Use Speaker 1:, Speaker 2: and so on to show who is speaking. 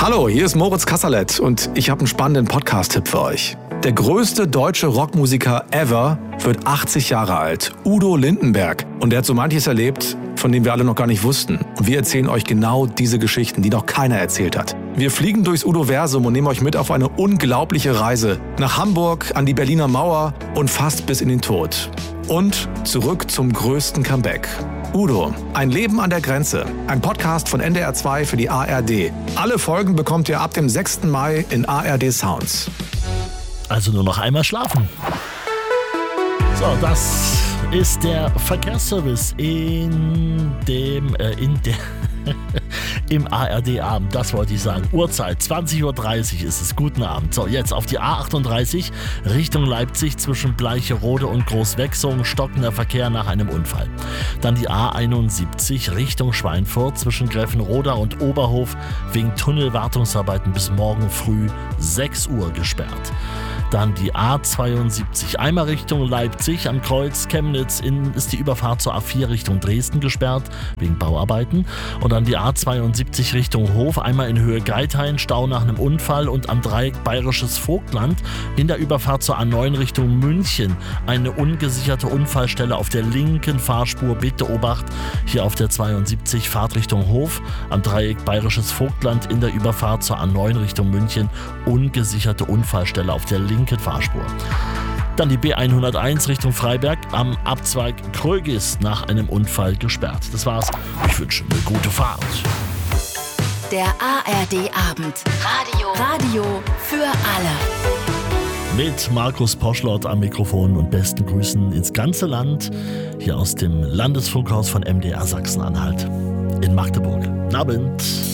Speaker 1: Hallo, hier ist Moritz Kasserlet und ich habe einen spannenden Podcast-Tipp für euch. Der größte deutsche Rockmusiker ever wird 80 Jahre alt, Udo Lindenberg. Und er hat so manches erlebt, von dem wir alle noch gar nicht wussten. Und wir erzählen euch genau diese Geschichten, die noch keiner erzählt hat. Wir fliegen durchs Udo-Versum und nehmen euch mit auf eine unglaubliche Reise. Nach Hamburg, an die Berliner Mauer und fast bis in den Tod. Und zurück zum größten Comeback. Udo, ein Leben an der Grenze. Ein Podcast von NDR 2 für die ARD. Alle Folgen bekommt ihr ab dem 6. Mai in ARD Sounds.
Speaker 2: Also nur noch einmal schlafen. So, das ist der Verkehrsservice im ARD-Abend, das wollte ich sagen. Uhrzeit, 20.30 Uhr ist es. Guten Abend. So, jetzt auf die A38 Richtung Leipzig zwischen Bleicherode und Großwechsung, stockender Verkehr nach einem Unfall. Dann die A71 Richtung Schweinfurt zwischen Gräfenroda und Oberhof wegen Tunnelwartungsarbeiten bis morgen früh 6 Uhr gesperrt. Dann die A72 einmal Richtung Leipzig am Kreuz Chemnitz ist die Überfahrt zur A4 Richtung Dresden gesperrt wegen Bauarbeiten. Und dann die A72 Richtung Hof einmal in Höhe Geithain, Stau nach einem Unfall und am Dreieck Bayerisches Vogtland in der Überfahrt zur A9 Richtung München eine ungesicherte Unfallstelle auf der linken Fahrspur. Bitte Obacht, hier auf der 72 Fahrt Richtung Hof am Dreieck Bayerisches Vogtland in der Überfahrt zur A9 Richtung München ungesicherte Unfallstelle auf der linken Fahrspur. Dann die B101 Richtung Freiberg am Abzweig Krögis nach einem Unfall gesperrt. Das war's. Ich wünsche eine gute Fahrt.
Speaker 3: Der ARD-Abend. Radio für alle.
Speaker 2: Mit Markus Poschlott am Mikrofon und besten Grüßen ins ganze Land. Hier aus dem Landesfunkhaus von MDR Sachsen-Anhalt in Magdeburg. Guten Abend.